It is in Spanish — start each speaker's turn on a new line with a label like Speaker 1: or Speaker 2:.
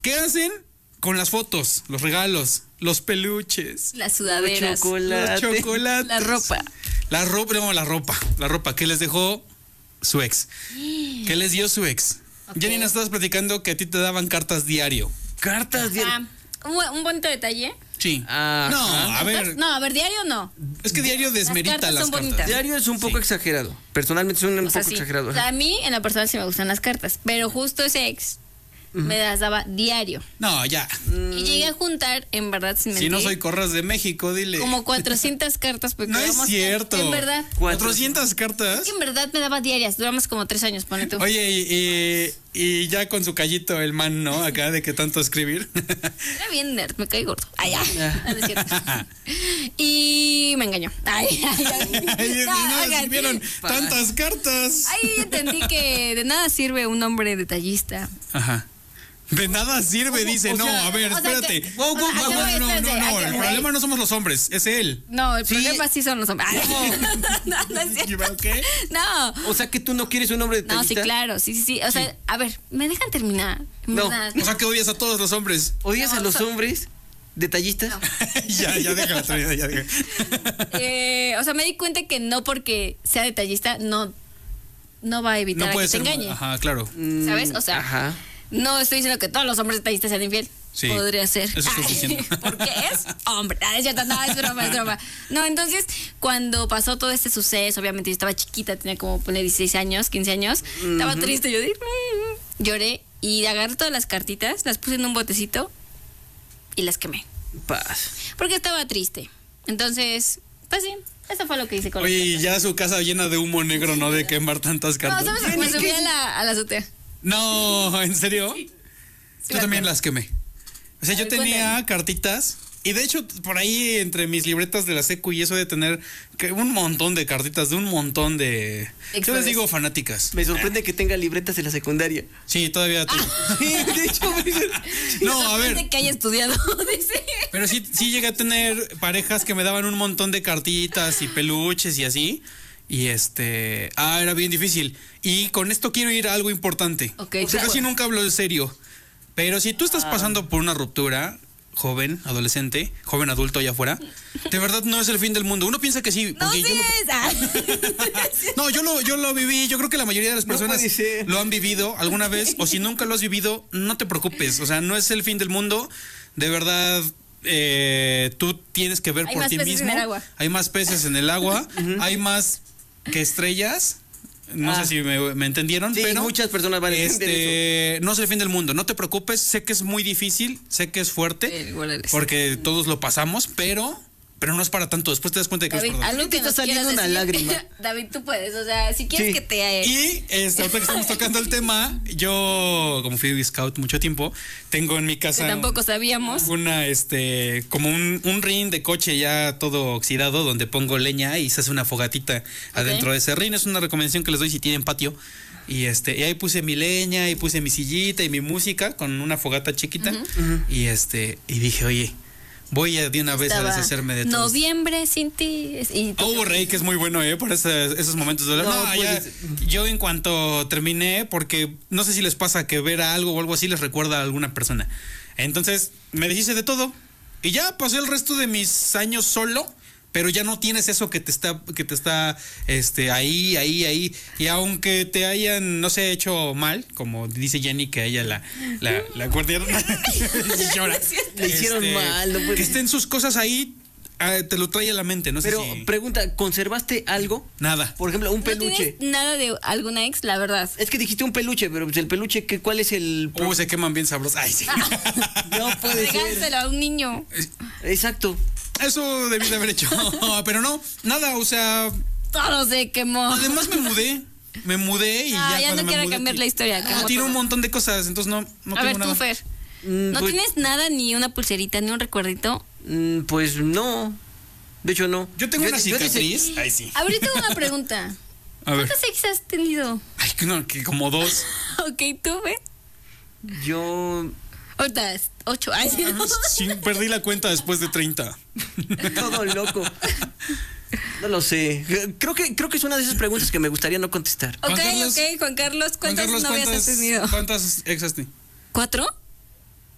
Speaker 1: ¿Qué hacen con las fotos, los regalos, los peluches,
Speaker 2: Las sudaderas,
Speaker 1: los chocolates?
Speaker 2: la ropa.
Speaker 1: La ropa que les dejó su ex. ¿Qué les dio su ex?
Speaker 2: Okay.
Speaker 1: Jenny, nos estabas platicando que a ti te daban cartas diario.
Speaker 3: Cartas de...
Speaker 2: Un bonito detalle.
Speaker 1: Sí.
Speaker 3: Ajá.
Speaker 1: No, a ver.
Speaker 2: No, a ver, diario no.
Speaker 1: Es que diario desmerita
Speaker 2: cartas
Speaker 1: las
Speaker 2: son
Speaker 1: cartas.
Speaker 2: bonitas.
Speaker 3: Diario es un poco exagerado. Personalmente es un
Speaker 2: O sea,
Speaker 3: poco
Speaker 2: sí.
Speaker 3: exagerado.
Speaker 2: O sea, a mí, en la persona sí me gustan las cartas. Pero justo ese ex me las daba diario.
Speaker 1: No, ya.
Speaker 2: Y llegué a juntar, en verdad, sin mentir,
Speaker 1: Si no soy Corras de México, dile.
Speaker 2: como 400 cartas. Porque
Speaker 1: No es
Speaker 2: duramos-
Speaker 1: cierto.
Speaker 2: En verdad.
Speaker 1: 400 cartas.
Speaker 2: En verdad me daba diarias. Duramos como 3 años, pone tú.
Speaker 1: Oye, y ya con su callito el man, ¿no? Acá de que tanto escribir.
Speaker 2: Era bien nerd, me caí gordo. Ay, ya. No es cierto. Y me engañó. Ay.
Speaker 1: Ay, no
Speaker 2: oigan.
Speaker 1: escribieron tantas cartas.
Speaker 2: Ahí entendí que de nada sirve un hombre detallista.
Speaker 1: Ajá. De nada sirve, dice. No, a ver,
Speaker 2: o sea
Speaker 1: espérate.
Speaker 2: que-
Speaker 1: Wow,
Speaker 2: o sea,
Speaker 1: wow,
Speaker 2: acá
Speaker 1: no,
Speaker 2: voy,
Speaker 1: no, no,
Speaker 2: espérate,
Speaker 1: no.
Speaker 2: acá
Speaker 1: El
Speaker 2: voy.
Speaker 1: problema no somos los hombres, es él.
Speaker 2: No, el problema sí son los hombres. Ay, no es cierto.
Speaker 1: ¿Qué?
Speaker 2: No.
Speaker 3: O sea que tú no quieres un hombre
Speaker 2: No,
Speaker 3: detallista.
Speaker 2: sí, claro, sí. O sea, a ver, ¿me dejan terminar? En
Speaker 3: No.
Speaker 2: verdad.
Speaker 1: O sea que odias a todos los hombres.
Speaker 3: ¿Odias a los hombres detallistas?
Speaker 1: ya déjala, ya déjala.
Speaker 2: O sea, me di cuenta que no porque sea detallista no va a evitar
Speaker 1: No
Speaker 2: a
Speaker 1: puede
Speaker 2: que te
Speaker 1: ser.
Speaker 2: engañe.
Speaker 1: Ajá, claro.
Speaker 2: ¿Sabes? O sea,
Speaker 3: Ajá.
Speaker 2: no estoy diciendo que todos los hombres detallistas sean infiel.
Speaker 1: Sí,
Speaker 2: Podría ser.
Speaker 1: eso estás
Speaker 2: Ay,
Speaker 1: diciendo.
Speaker 2: porque es hombre. Ah, es cierto, no, es broma. No, entonces, cuando pasó todo este suceso, obviamente yo estaba chiquita, tenía como ponle 16 años, 15 años. Estaba triste, yo dije, lloré y agarré todas las cartitas, las puse en un botecito y las quemé.
Speaker 3: Paz.
Speaker 2: Porque estaba triste. Entonces, pues sí, eso fue lo que hice con
Speaker 1: Oye,
Speaker 2: las
Speaker 1: y
Speaker 2: cartas.
Speaker 1: ya su casa llena de humo negro, ¿no? De quemar tantas
Speaker 2: No,
Speaker 1: cartas.
Speaker 2: ¿sabes? Me subí a la azotea.
Speaker 1: No, ¿en serio?
Speaker 2: Sí,
Speaker 1: Yo
Speaker 2: me
Speaker 1: también
Speaker 2: acuerdo.
Speaker 1: las quemé. O sea,
Speaker 2: A
Speaker 1: yo
Speaker 2: ver,
Speaker 1: tenía
Speaker 2: cuéntame.
Speaker 1: cartitas. Y de hecho, por ahí entre mis libretas de la secu y eso de tener un montón de cartitas de un montón de... Yo les
Speaker 2: Explores.
Speaker 1: digo fanáticas.
Speaker 3: Me sorprende que tenga libretas de la secundaria.
Speaker 1: Sí, todavía tengo.
Speaker 3: Sí, de hecho.
Speaker 1: No, a ver.
Speaker 2: Parece que haya estudiado, dice.
Speaker 1: Pero sí llegué a tener parejas que me daban un montón de cartitas y peluches y así. Y era bien difícil. Y con esto quiero ir a algo importante.
Speaker 2: Ok,
Speaker 1: O sea,
Speaker 2: claro.
Speaker 1: casi nunca hablo de serio. Pero si tú estás pasando por una ruptura, joven, adolescente, joven adulto allá afuera, de verdad no es el fin del mundo. Uno piensa que sí.
Speaker 2: No
Speaker 1: porque yo
Speaker 2: sé.
Speaker 1: No, yo lo viví. Yo creo que la mayoría de las personas
Speaker 3: puede ser.
Speaker 1: lo han vivido alguna vez. O si nunca lo has vivido, no te preocupes. O sea, no es el fin del mundo. De verdad, tú tienes que ver
Speaker 2: Hay
Speaker 1: por
Speaker 2: más
Speaker 1: ti
Speaker 2: peces
Speaker 1: mismo.
Speaker 2: en el agua.
Speaker 1: Hay más peces en el agua. Hay más que estrellas. No sé si me entendieron,
Speaker 3: Sí,
Speaker 1: pero
Speaker 3: muchas personas van a entender
Speaker 1: no es el fin del mundo. No te preocupes. Sé que es muy difícil. Sé que es fuerte.
Speaker 2: Igual eres.
Speaker 1: Porque todos lo pasamos, pero no es para tanto. Después te das cuenta de que
Speaker 2: David,
Speaker 1: es para tanto.
Speaker 2: algo
Speaker 3: Te
Speaker 2: que
Speaker 3: está
Speaker 2: nos
Speaker 3: saliendo
Speaker 2: quieras
Speaker 3: una
Speaker 2: decir.
Speaker 3: lágrima.
Speaker 2: David, tú puedes, o sea, si quieres
Speaker 3: Sí.
Speaker 2: que te...
Speaker 1: Y ahorita que estamos tocando el tema, yo, como fui scout mucho tiempo, tengo en mi
Speaker 2: que
Speaker 1: casa
Speaker 2: tampoco sabíamos.
Speaker 1: una, como un ring de coche ya todo oxidado, donde pongo leña y se hace una fogatita adentro de ese ring. Es una recomendación que les doy si tienen patio. Y y ahí puse mi leña y puse mi sillita y mi música con una fogata chiquita. Y y dije, oye, voy a de una vez a
Speaker 2: Estaba
Speaker 1: deshacerme de todo.
Speaker 2: Noviembre sin ti. Y
Speaker 1: Rey, que es muy bueno, por esos momentos de dolor.
Speaker 3: No,
Speaker 1: No,
Speaker 3: pues,
Speaker 1: yo en cuanto terminé, porque no sé si les pasa que ver a algo o algo así les recuerda a alguna persona. Entonces, me deshice de todo. Y ya pasé el resto de mis años solo, pero ya no tienes eso que te está ahí. Y aunque te hayan, no sé, hecho mal, como dice Jenny, que a ella la guardiaron. Llora.
Speaker 3: Le hicieron mal, no puede
Speaker 1: que
Speaker 3: ser.
Speaker 1: estén sus cosas ahí, te lo trae a la mente, no sé
Speaker 3: Pero
Speaker 1: si...
Speaker 3: pregunta, ¿conservaste algo?
Speaker 1: Nada.
Speaker 3: Por ejemplo, un
Speaker 2: ¿No
Speaker 3: peluche.
Speaker 2: tienes nada de alguna ex, la verdad?
Speaker 3: Es que dijiste un peluche, pero pues el peluche, ¿cuál es el...?
Speaker 1: Se queman bien sabrosos. Ay, sí.
Speaker 3: No puede ser.
Speaker 2: Regánselo a un niño.
Speaker 3: Exacto.
Speaker 1: Eso debí de haber hecho. Pero no, nada, o sea,
Speaker 2: Todo se quemó.
Speaker 1: además me mudé y
Speaker 2: Ah,
Speaker 1: ya
Speaker 2: ya
Speaker 1: cuando
Speaker 2: no
Speaker 1: me
Speaker 2: quiero
Speaker 1: mudé,
Speaker 2: cambiar la historia, quemó
Speaker 1: tiene
Speaker 2: todo.
Speaker 1: un montón de cosas, entonces no
Speaker 2: A
Speaker 1: tengo
Speaker 2: ver,
Speaker 1: nada.
Speaker 2: tú, Fer. ¿No
Speaker 3: Pues,
Speaker 2: tienes nada, ni una pulserita, ni un recuerdito?
Speaker 3: Pues no. De hecho, no.
Speaker 1: Yo tengo una
Speaker 3: yo
Speaker 1: cicatriz. Ay, sí.
Speaker 2: A ver, tengo una pregunta.
Speaker 1: A ver.
Speaker 2: ¿Cuántas ex has tenido?
Speaker 1: Ay, que como 2.
Speaker 2: Ok, tú, ¿ves?
Speaker 3: Yo...
Speaker 2: Ahorita es 8. Ay, sí.
Speaker 1: Sí, perdí la cuenta después de 30.
Speaker 3: Todo loco. No lo sé. Creo que es una de esas preguntas que me gustaría no contestar.
Speaker 2: Ok,
Speaker 1: Juan Carlos.
Speaker 2: Juan Carlos, ¿cuántas novias has tenido?
Speaker 1: ¿Cuántas ex has tenido?
Speaker 2: 4.